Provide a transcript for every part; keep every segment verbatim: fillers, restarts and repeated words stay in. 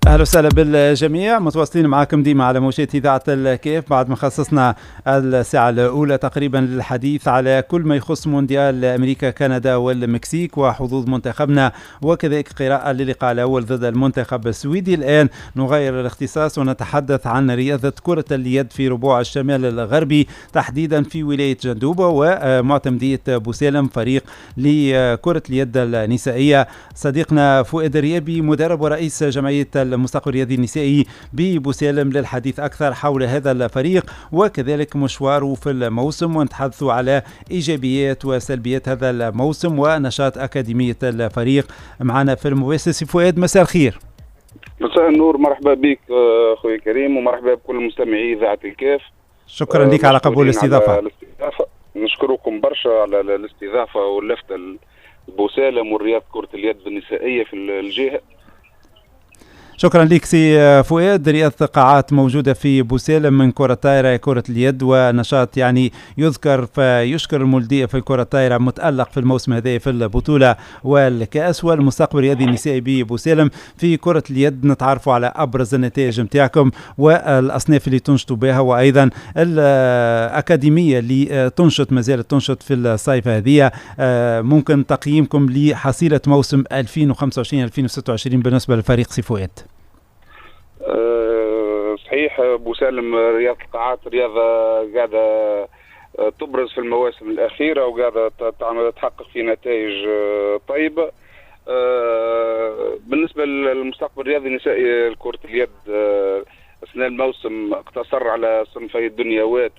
أهلا وسهلا بالجميع، متواصلين معكم ديما على موجات إذاعة الكيف بعد ما خصصنا الساعة الأولى تقريبا للحديث على كل ما يخص مونديال أمريكا كندا والمكسيك وحظوظ منتخبنا وكذلك قراءة للقاء الأول ضد المنتخب السويدي. الآن نغير الاختصاص ونتحدث عن رياضة كرة اليد في ربوع الشمال الغربي تحديدا في ولاية جندوبة ومعتمدية بوسالم فريق لكرة اليد النسائية. صديقنا فؤاد الريابي مدرب ورئيس جمعية المستقبل الرياضي النسائي ببوسالم للحديث أكثر حول هذا الفريق وكذلك مشواره في الموسم، ونتحدث على إيجابيات وسلبيات هذا الموسم ونشاط أكاديمية الفريق. معنا في المباشر سي فؤاد، مساء الخير. مساء النور، مرحبا بك أخوي كريم ومرحبا بكل مستمعي إذاعة الكيف. شكرا لك على قبول الاستضافة. نشكركم برشا على الاستضافة واللفتة بوسالم والرياض كرة اليد النسائية في الجهة. شكرا لك سي فؤاد. رياضة قاعات موجودة في بوسالم من كرة طايرة كرة اليد ونشاط يعني يذكر فيشكر المولودية في الكرة الطايرة متألق في الموسم هذا في البطولة والكأس، والمستقبل الرياضي النسائي ببوسالم في كرة اليد نتعرفوا على أبرز النتائج نتاعكم والأصناف اللي تنشطوا بها وأيضا الأكاديمية اللي تنشط ما زالت تنشط في الصيف هذه. ممكن تقييمكم لحصيلة موسم ألفين وخمسة وعشرين ألفين وستة وعشرين بالنسبة للفريق سي فؤاد؟ أه صحيح، بوسالم رياضة القاعات رياضة قاعدة تبرز في المواسم الأخيرة وقاعدة تحقق في نتائج طيبة. أه بالنسبة للمستقبل الرياضي النسائي لكرة اليد، أثناء الموسم اقتصر على صنفي الدنيوات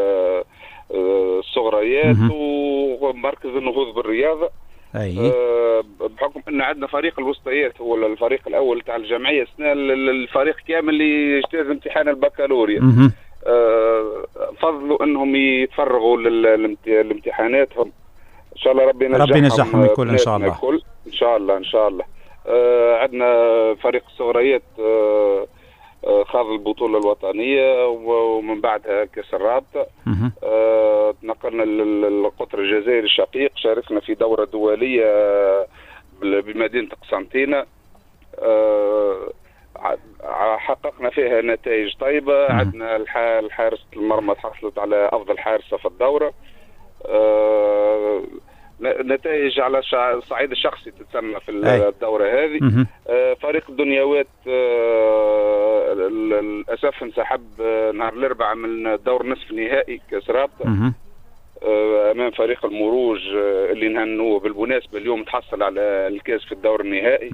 والصغريات ومركز النهوض بالرياضة. أي. أه بحكم ان عندنا فريق الوسطيات هو الفريق الاول تاع الجمعيه، اثناء الفريق كامل اللي يجتاز امتحان البكالوريا. أه فضلوا انهم يتفرغوا للامتحاناتهم، ان شاء الله ربي ينجحهم. ربي ينجحهم الكل ان شاء الله. الكل ان شاء الله ان شاء الله. أه عندنا فريق الصغريات أه خاض البطولة الوطنية ومن بعدها كأس الرابطة. أه تنقلنا للقطر الجزائري الشقيق، شاركنا في دورة دولية بمدينة قسنطينة. أه حققنا فيها نتائج طيبة. عندنا الحارسة المرمى حصلت على أفضل حارسة في الدورة. أه نتائج على الصعيد الشخصي تتسمى في الدورة هذه. أه فريق الدنيوات أه للأسف انسحب نهار الأربعاء من دور نصف نهائي كأس رابطة أه أمام فريق المروج اللي نهنوه بالمناسبة اليوم تحصل على الكاس في الدور النهائي.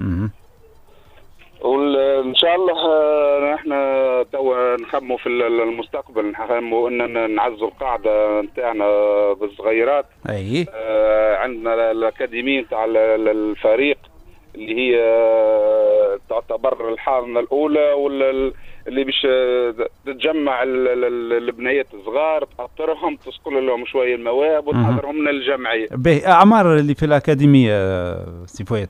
وان شاء الله نحن توا نخموا في المستقبل، نخموا ان نعزوا القاعده نتاعنا بالصغيرات. اي. آه عندنا الاكاديميه نتاع الفريق اللي هي تعتبر الحاضنه الاولى واللي باش تتجمع البنيات الصغار تأطرهم تسكل لهم شويه المواهب وتحضرهم من الجمعيه. باهي، اعمار اللي في الاكاديميه سي فؤاد؟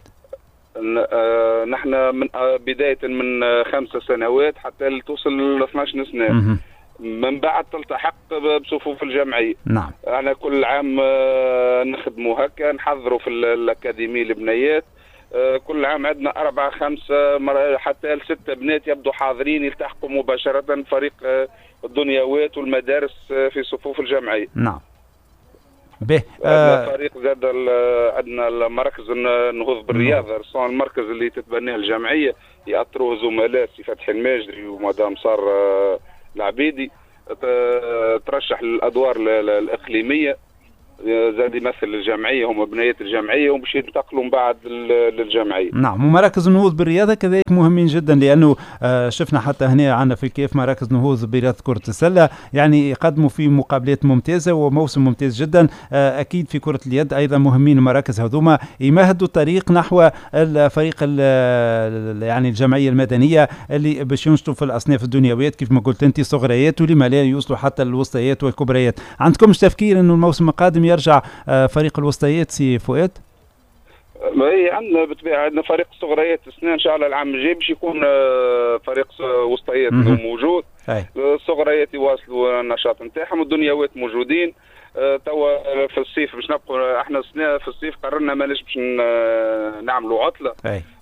نحن من بداية من خمس سنوات حتى توصل ل اثناش سنة. من بعد تلتحق بصفوف الجمعية. نعم. أنا كل عام نخدموا هكا، نحضروا في الأكاديمية البنيات. كل عام عندنا أربعة خمسة حتى ستة بنات يبدو حاضرين يلتحقوا مباشرة فريق الدنيوات والمدارس في صفوف الجمعية. نعم. به عندنا فريق زاد عندنا المركز النهوض بالرياضه، المركز اللي تتبناه الجمعيه يأطروه زملاء سي فتحي الماجري ومدام صار العبيدي، ترشح للادوار الاقليميه، زاد يمثل الجمعيه، هم بنايه الجمعيه ومشي ينتقلوا من بعد للجمعيه. نعم، ومراكز النهوض بالرياضه كذلك مهمين جدا، لانه شفنا حتى هنا عندنا في كيف مراكز نهوض برياضه كره السله يعني يقدموا في مقابلات ممتازه وموسم ممتاز جدا. اكيد في كره اليد ايضا مهمين المراكز هذوما يمهدوا الطريق نحو الفريق يعني الجمعيه المدنيه اللي باش ينشطوا في الاصناف الدنيويات كيف ما قلت انت، صغريات ولما لا يوصلوا حتى للوسطيات والكبريات. عندكم تفكير انه الموسم القادم يرجع فريق الوسطيات سي فؤاد؟ هي عندنا بالطبيعه عندنا فريق الصغريات السنه ان شاء الله العام الجاي باش يكون فريق وسطيات موجود. الصغريات يواصلوا النشاط نتاعهم، الدنيوات موجودين. توا في الصيف باش نبقوا احنا السنه في الصيف قررنا ماناش باش نعملوا عطله.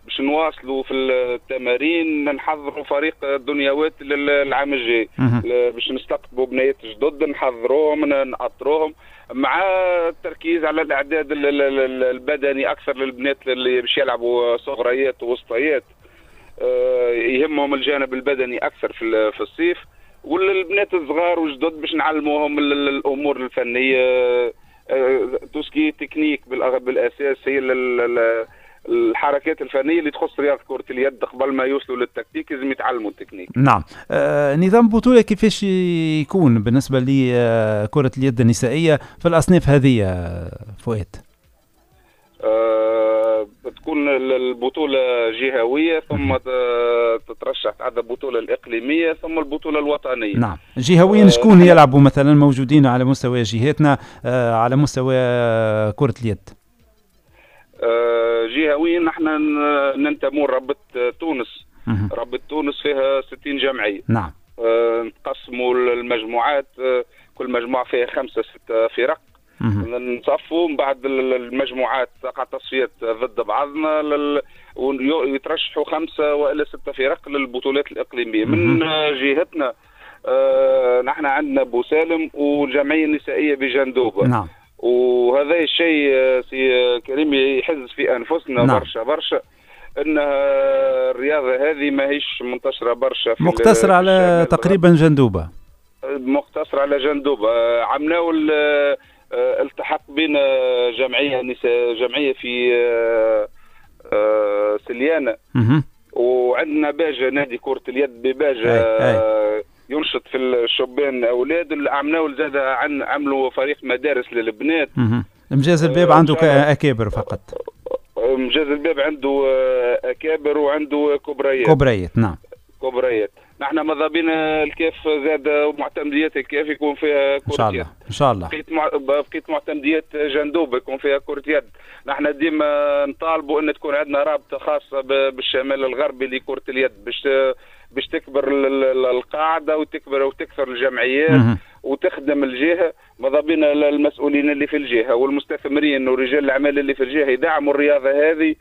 باش نواصلوا في التمارين، نحضروا فريق الدنيوات للعام الجاي باش نستقطبوا بنيات جدد، نحضروهم نأطروهم مع التركيز على الاعداد البدني اكثر للبنات اللي باش يلعبوا صغريات ووسطيات. يهمهم الجانب البدني اكثر في في الصيف، والبنات الصغار وجدد باش نعلموهم الامور الفنيه توسكي تكنيك بالاساس، هي الحركات الفنيه اللي تخص رياضه كره اليد. قبل ما يوصلوا للتكتيك لازم يتعلموا التكنيك. نعم. آه، نظام بطوله كيفاش يكون بالنسبه لكره اليد النسائيه في الاصناف هذه فؤاد؟ آه، تكون البطوله جهويه، ثم تترشح تعد البطوله الاقليميه، ثم البطوله الوطنيه. نعم. جهويا شكون آه يلعبوا مثلا موجودين على مستوى جهتنا آه على مستوى كره اليد؟ جهويا نحن ننتمون رابطة تونس. رابطة تونس فيها ستين جمعية. نعم. نقسموا المجموعات، كل مجموعة فيها خمسة ستة فرق، نصفوا من بعد المجموعات تقع تصفيات ضد بعضنا لل... ويترشحوا خمسة وإلى ستة فرق للبطولات الإقليمية. من جهتنا نحن عندنا بوسالم والجمعية النسائية بجندوبة. نعم. وهذا الشيء سي كريم يحز في انفسنا. نعم. برشا برشا ان الرياضه هذه ماهيش منتشره برشا، في مقتصره على تقريبا جندوبه. مقتصره على جندوبه. عملوا التحق بين جمعيه نساء جمعيه في سليانه، وعندنا باجه نادي كره اليد بباجه ينشط في الشبان اولاد. اللي عملوا زاد عن عملوا فريق مدارس للبنات. مجاز الباب عنده اكابر فقط. مجاز الباب عنده اكابر وعنده كبريات. كبريات. نعم. كبريات. نحن ماذا بينا الكاف زاد ومعتمديات الكاف يكون فيها كرة يد. ان شاء الله ان شاء الله. بقيت مع... بقيت معتمديات جندوبه يكون فيها كرة يد. نحن ديما نطالبوا ان تكون عندنا رابطه خاصه بالشمال الغربي لكرة اليد باش باش تكبر القاعده وتكبر وتكثر الجمعيات وتخدم الجهه. ماذا بينا المسؤولين اللي في الجهه والمستثمرين ورجال الاعمال اللي في الجهه يدعموا الرياضه هذه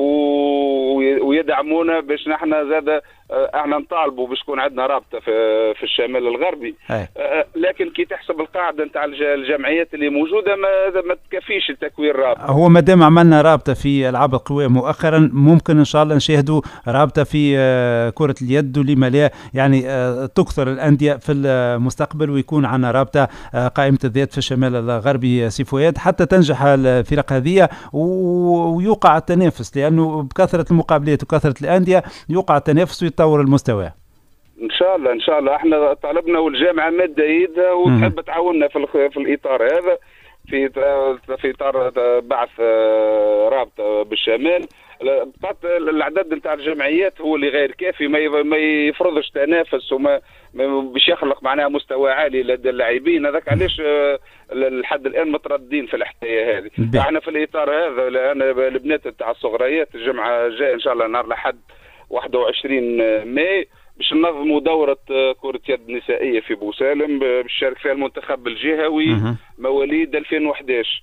ويدعمونا باش نحن زاد احنا نطالبوا باش تكون عندنا رابطه في في الشمال الغربي. هي. لكن كي تحسب القاعده نتاع الجمعيات اللي موجوده ما ما تكفيش لتكوين رابطه. هو ما دام عملنا رابطه في العاب القوى مؤخرا، ممكن ان شاء الله نشاهدوا رابطه في كره اليد، ولما لا يعني تكثر الانديه في المستقبل ويكون عندنا رابطه قائمه الذات في الشمال الغربي سي فؤاد، حتى تنجح الفرق هذه ويوقع التنافس، لانه بكثره المقابلات وكثره الانديه يوقع التنافس ويتطور المستوى. ان شاء الله ان شاء الله. احنا طالبنا والجامعه ماده ايدها وتحب تعاوننا في في الاطار هذا، في في اطار بعث رابطه بالشمال. بقات العدد نتاع الجمعيات هو اللي غير كافي، ما يفرضش تنافس وما باش يخلق معناها مستوى عالي لدى اللاعبين. هذاك علاش لحد الان مترددين في الحكايه هذه. احنا في الاطار هذا لان البنات نتاع الصغريات الجمعه الجايه ان شاء الله نهار الاحد واحد وعشرين ماي باش ننظموا دورة كرة يد نسائية في بوسالم باش يشارك فيها المنتخب الجهوي مواليد ألفين وأحد عشر،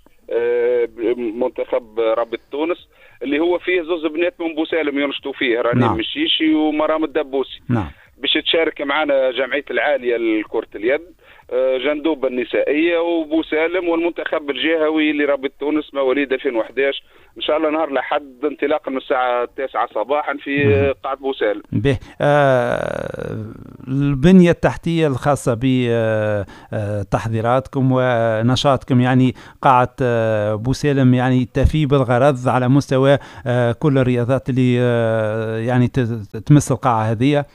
منتخب رابطة تونس اللي هو فيه زوز بنات من بوسالم ينشطوا فيه، راني نعم. مشيشي ومرام الدبوسي. نعم. باش تشارك معنا جمعية العالية لكرة اليد، جندوبة النسائية وبوسالم والمنتخب الجهوي لرابطة تونس مواليد ألفين وأحد عشر ان شاء الله نهار الاحد انطلاقا من الساعه التاسعة صباحا في قاعة بوسالم. به آه البنية التحتية الخاصة بتحضيراتكم ونشاطكم، يعني قاعة آه بوسالم يعني تفي بالغرض على مستوى آه كل الرياضات اللي آه يعني تمس القاعة هذه؟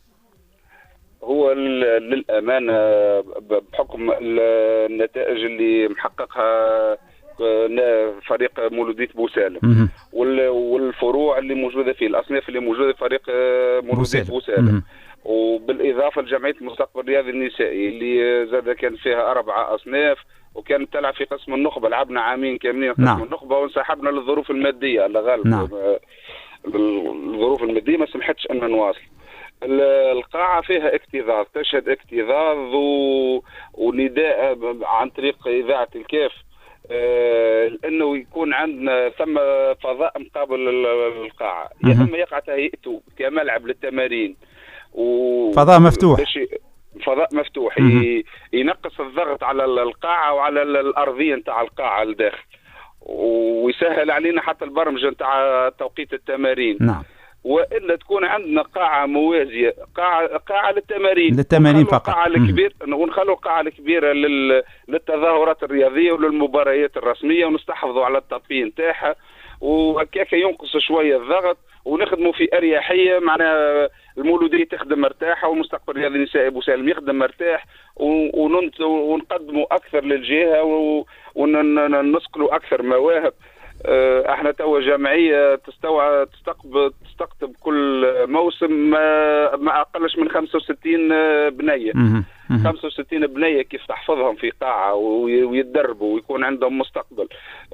هو للأمانة بحكم النتائج اللي محققها فريق مولودية بوسالم والفروع اللي موجودة فيه، الأصناف اللي موجودة في فريق مولودية بوسالم، وبالإضافة لجمعية المستقبل الرياضي النسائي اللي زاد كان فيها أربعة أصناف وكانت تلعب في قسم النخبة. لعبنا عامين كاملين قسم نعم. النخبة وانسحبنا للظروف المادية الله غالب. نعم. الظروف المادية ما سمحتش أن نواصل. القاعة فيها اكتظاظ، تشهد اكتظاظ و... ونداء عن طريق إذاعة الكاف انه يكون عندنا ثم فضاء مقابل القاعه، يا اما يقع تهيئته كملعب للتمارين و فضاء مفتوح، فضاء مفتوح ينقص الضغط على القاعه وعلى الارضيه نتاع القاعه لداخل، ويسهل علينا حتى البرمجه نتاع توقيت التمارين. نعم. والا تكون عندنا قاعه موازيه، قاعه قاعه للتمارين للتمارين فقط، قاعه الكبير ونخلوا قاعه الكبيره لل... للتظاهرات الرياضيه وللمباريات الرسميه، ونستحفظوا على التطبيق نتاعها، وهكاك ينقص شويه الضغط، ونخدموا في اريحيه. معناها المولوديه تخدم مرتاحه، ومستقبل الرياضي النسائي بوسالم يخدم مرتاح، ونقدموا اكثر للجهه، ونسقلوا اكثر مواهب. احنا توا جمعيه تستوعب تستقطب تستقطب كل موسم ما اقلش من خمسة وستين بنيه. خمسة وستين بنيه كيف تحفظهم في قاعه ويتدربوا ويكون عندهم مستقبل،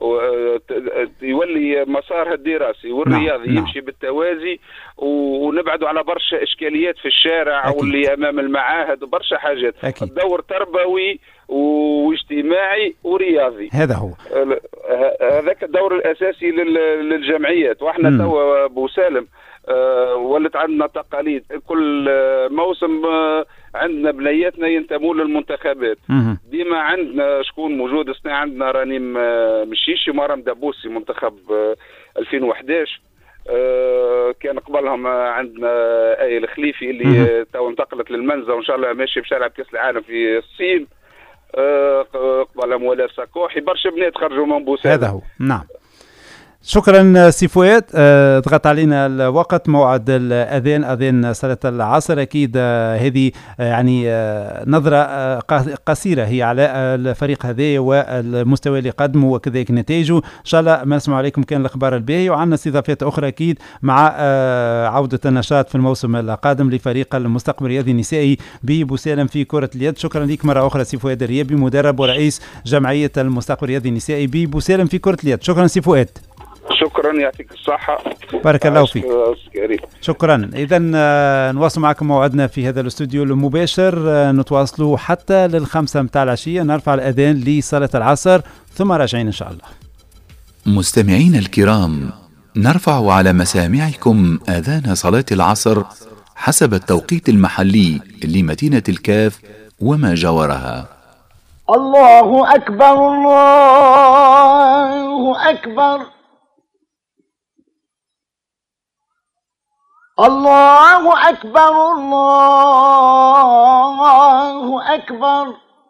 يولي مسارها الدراسي والرياضي نعم. يمشي بالتوازي، ونبعدوا على برشا اشكاليات في الشارع أكيد. واللي امام المعاهد وبرشا حاجات. أكيد. الدور تربوي واجتماعي ورياضي، هذا هو هذاك الدور الاساسي للجمعيات. واحنا توا بوسالم أه ولت عندنا تقاليد، كل موسم أه عندنا بنياتنا ينتمون للمنتخبات. ديما عندنا شكون موجود، اثنين عندنا رنيم أه مشيشي ومرام دبوسي منتخب أه ألفين وإحداش. أه كان قبلهم عندنا آية الخليفي اللي تو انتقلت للمنزه، وان شاء الله ماشي بشارع كاس العالم في الصين. أه قبلهم ولا ساكوحي، برشا بنات خرجوا من بوسالم. هذا هو. نعم. شكرا سي فؤاد. ضغط علينا الوقت، موعد الأذان، أذان صلاة العصر. أكيد هذه يعني نظرة قصيرة هي على الفريق هذا والمستوى اللي قدمه وكذلك نتائجه. إن شاء الله ما نسمع عليكم كان الأخبار الباهية، وعندنا استضافات أخرى أكيد مع عودة النشاط في الموسم القادم لفريق المستقبل الرياضي النسائي ببوسالم في كرة اليد. شكرا لك مرة أخرى سي فؤاد الريابي، مدرب ورئيس جمعية المستقبل الرياضي النسائي ببوسالم في كرة اليد. شكرا سي فؤاد. شكرا، يعطيك الصحة. بارك الله فيك. شكرا. إذا نواصل معكم موعدنا في هذا الاستوديو المباشر، نتواصلوا حتى للخمسة متاع العشية، نرفع الأذان لصلاة العصر ثم راجعين إن شاء الله. مستمعين الكرام، نرفع على مسامعكم آذان صلاة العصر حسب التوقيت المحلي لمدينة الكاف وما جاورها. الله أكبر، الله أكبر، الله أكبر، الله أكبر.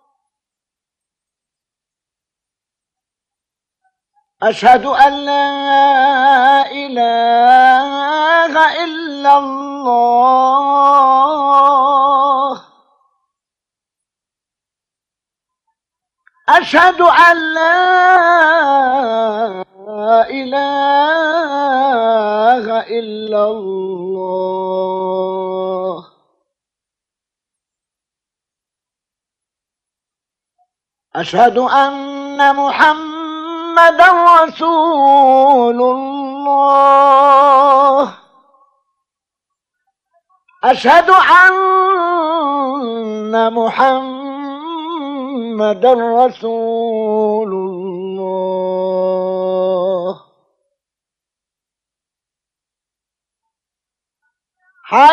أشهد أن لا إله إلا الله، أشهد أن لا إله إلا الله، أشهد أن محمدا رسول الله، أشهد أن محمدا رسول الله.